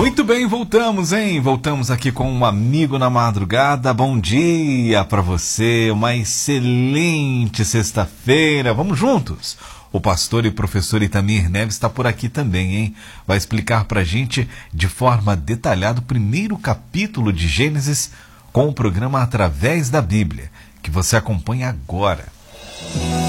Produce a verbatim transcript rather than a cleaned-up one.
Muito bem, voltamos, hein? Voltamos aqui com um amigo na madrugada. Bom dia para você, uma excelente sexta-feira. Vamos juntos? O pastor e professor Itamir Neves está por aqui também, hein? Vai explicar para a gente de forma detalhada o primeiro capítulo de Gênesis com o programa Através da Bíblia, que você acompanha agora.